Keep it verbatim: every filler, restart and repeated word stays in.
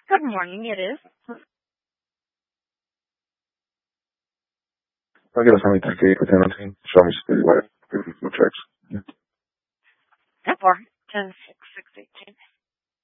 Good morning, it is. I'll get a family ticket with anything. Show me city wide. People checks. Four, ten,